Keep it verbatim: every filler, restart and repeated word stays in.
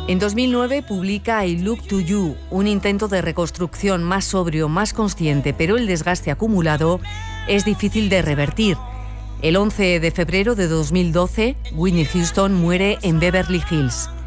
En dos mil nueve publica I Look to You, un intento de reconstrucción más sobrio, más consciente, pero el desgaste acumulado es difícil de revertir. El once de febrero de dos mil doce, Whitney Houston muere en Beverly Hills.